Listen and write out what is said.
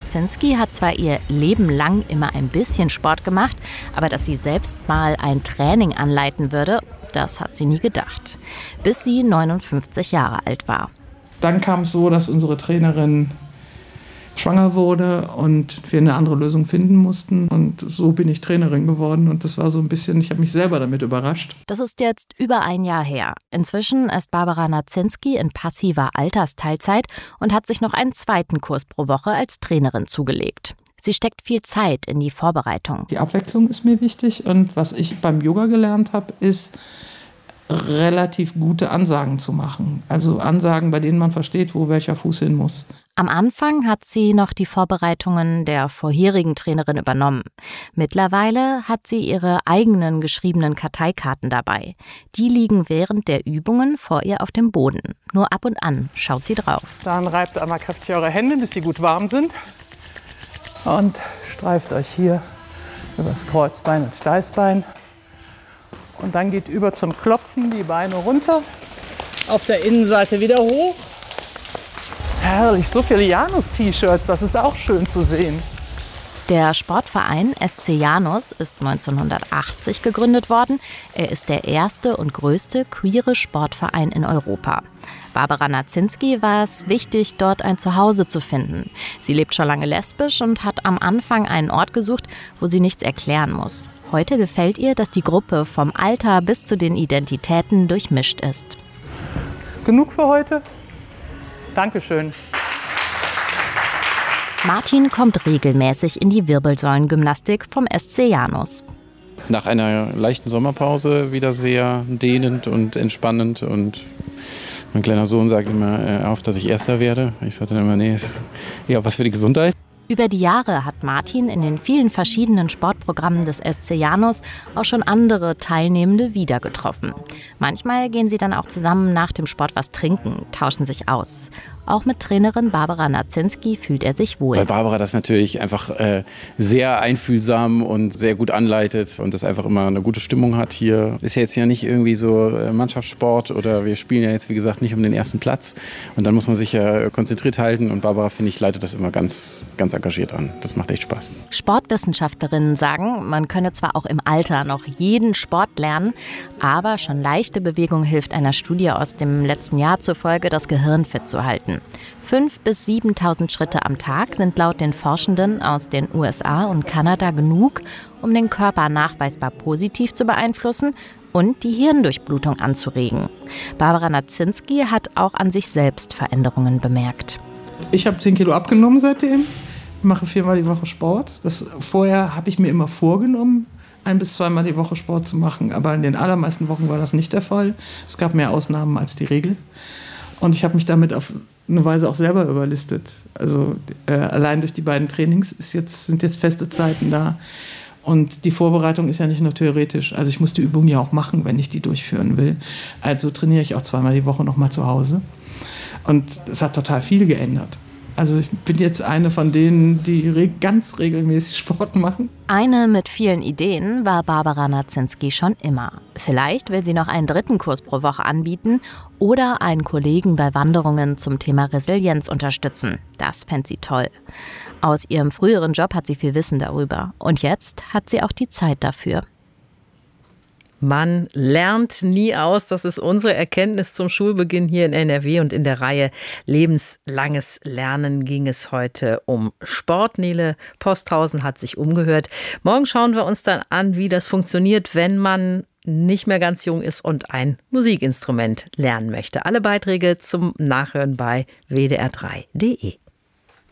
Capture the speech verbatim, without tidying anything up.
Nazinski hat zwar ihr Leben lang immer ein bisschen Sport gemacht, aber dass sie selbst mal ein Training anleiten würde, das hat sie nie gedacht. Bis sie neunundfünfzig Jahre alt war. Dann kam es so, dass unsere Trainerin schwanger wurde und wir eine andere Lösung finden mussten. Und so bin ich Trainerin geworden und das war so ein bisschen, ich habe mich selber damit überrascht. Das ist jetzt über ein Jahr her. Inzwischen ist Barbara Nazinski in passiver Altersteilzeit und hat sich noch einen zweiten Kurs pro Woche als Trainerin zugelegt. Sie steckt viel Zeit in die Vorbereitung. Die Abwechslung ist mir wichtig und was ich beim Yoga gelernt habe, ist relativ gute Ansagen zu machen. Also Ansagen, bei denen man versteht, wo welcher Fuß hin muss. Am Anfang hat sie noch die Vorbereitungen der vorherigen Trainerin übernommen. Mittlerweile hat sie ihre eigenen geschriebenen Karteikarten dabei. Die liegen während der Übungen vor ihr auf dem Boden. Nur ab und an schaut sie drauf. Dann reibt einmal kräftig eure Hände, bis sie gut warm sind. Und streift euch hier über das Kreuzbein und Steißbein. Und dann geht über zum Klopfen die Beine runter. Auf der Innenseite wieder hoch. Herrlich, so viele Janus-T-Shirts, das ist auch schön zu sehen. Der Sportverein S C Janus ist neunzehnhundertachtzig gegründet worden. Er ist der erste und größte queere Sportverein in Europa. Barbara Nazinski war es wichtig, dort ein Zuhause zu finden. Sie lebt schon lange lesbisch und hat am Anfang einen Ort gesucht, wo sie nichts erklären muss. Heute gefällt ihr, dass die Gruppe vom Alter bis zu den Identitäten durchmischt ist. Genug für heute? Dankeschön. Martin kommt regelmäßig in die Wirbelsäulengymnastik vom S C Janus. Nach einer leichten Sommerpause wieder sehr dehnend und entspannend. Und mein kleiner Sohn sagt immer, er hofft, dass ich Erster werde. Ich sage dann immer, nee, ist ja was für die Gesundheit. Über die Jahre hat Martin in den vielen verschiedenen Sportprogrammen des S C Janus auch schon andere Teilnehmende wieder getroffen. Manchmal gehen sie dann auch zusammen nach dem Sport was trinken, tauschen sich aus. Auch mit Trainerin Barbara Nazinski fühlt er sich wohl. Weil Barbara das natürlich einfach äh, sehr einfühlsam und sehr gut anleitet und das einfach immer eine gute Stimmung hat hier. Ist ja jetzt ja nicht irgendwie so Mannschaftssport oder wir spielen ja jetzt, wie gesagt, nicht um den ersten Platz. Und dann muss man sich ja konzentriert halten und Barbara, finde ich, leitet das immer ganz, ganz engagiert an. Das macht echt Spaß. Sportwissenschaftlerinnen sagen, man könne zwar auch im Alter noch jeden Sport lernen, aber schon leichte Bewegung hilft einer Studie aus dem letzten Jahr zufolge, das Gehirn fit zu halten. fünftausend bis siebentausend Schritte am Tag sind laut den Forschenden aus den U S A und Kanada genug, um den Körper nachweisbar positiv zu beeinflussen und die Hirndurchblutung anzuregen. Barbara Nazinski hat auch an sich selbst Veränderungen bemerkt. Ich habe zehn Kilo abgenommen seitdem, mache viermal die Woche Sport. Das, vorher habe ich mir immer vorgenommen, ein- bis zweimal die Woche Sport zu machen, aber in den allermeisten Wochen war das nicht der Fall. Es gab mehr Ausnahmen als die Regel. Und ich habe mich damit auf eine Weise auch selber überlistet. Also äh, allein durch die beiden Trainings ist jetzt, sind jetzt feste Zeiten da. Und die Vorbereitung ist ja nicht nur theoretisch. Also ich muss die Übung ja auch machen, wenn ich die durchführen will. Also trainiere ich auch zweimal die Woche nochmal zu Hause. Und es hat total viel geändert. Also ich bin jetzt eine von denen, die re- ganz regelmäßig Sport machen. Eine mit vielen Ideen war Barbara Nazinski schon immer. Vielleicht will sie noch einen dritten Kurs pro Woche anbieten oder einen Kollegen bei Wanderungen zum Thema Resilienz unterstützen. Das fände sie toll. Aus ihrem früheren Job hat sie viel Wissen darüber. Und jetzt hat sie auch die Zeit dafür. Man lernt nie aus. Das ist unsere Erkenntnis zum Schulbeginn hier in N R W. Und in der Reihe Lebenslanges Lernen ging es heute um Sport. Nele Posthausen hat sich umgehört. Morgen schauen wir uns dann an, wie das funktioniert, wenn man nicht mehr ganz jung ist und ein Musikinstrument lernen möchte. Alle Beiträge zum Nachhören bei w d r drei punkt d e.